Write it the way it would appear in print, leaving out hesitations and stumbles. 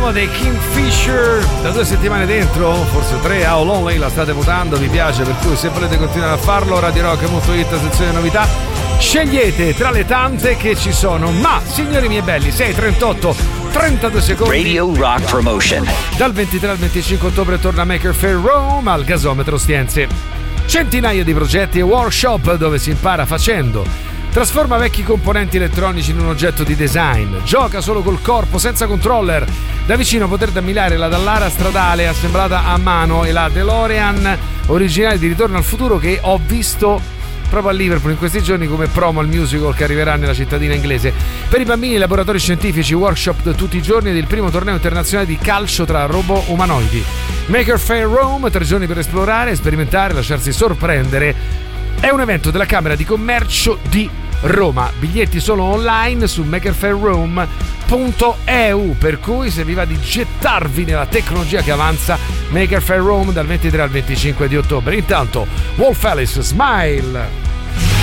nuovo dei Kingfisher, da 2 settimane dentro, forse 3, How Lonely, la state votando, vi piace, per cui se volete continuare a farlo, radiorock.it, sezione novità, scegliete tra le tante che ci sono. Ma, signori miei belli, 6:38, 32 secondi. Radio Rock Promotion. Dal 23 al 25 ottobre torna Maker Faire Rome al Gasometro Stienze. Centinaia di progetti e workshop dove si impara facendo. Trasforma vecchi componenti elettronici in un oggetto di design. Gioca solo col corpo, senza controller. Da vicino poter ammirare la Dallara stradale assemblata a mano e la DeLorean originale di Ritorno al futuro che ho visto proprio a Liverpool in questi giorni come promo al musical che arriverà nella cittadina inglese. Per i bambini, laboratori scientifici, workshop tutti i giorni ed il primo torneo internazionale di calcio tra robot umanoidi. Maker Faire Rome, 3 giorni per esplorare, sperimentare, lasciarsi sorprendere. È un evento della Camera di Commercio di Roma. Biglietti solo online su makerfairrome.eu, per cui se vi va di gettarvi nella tecnologia che avanza, Maker Faire Rome dal 23 al 25 di ottobre. Intanto Wolf Alice, Smile.